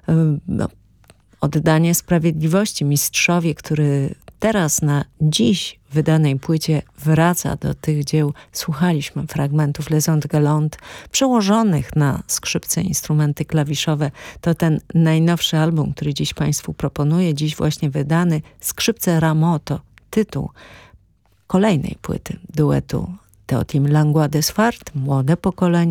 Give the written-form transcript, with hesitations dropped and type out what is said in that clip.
no, oddanie sprawiedliwości mistrzowi, który teraz na dziś wydanej płycie wraca do tych dzieł. Słuchaliśmy fragmentów Les Ondes Galantes przełożonych na skrzypce, instrumenty klawiszowe. To ten najnowszy album, który dziś Państwu proponuję, dziś właśnie wydany. Skrzypce Rameau to tytuł kolejnej płyty duetu Teotim Langlois Desfarges, młode pokolenie.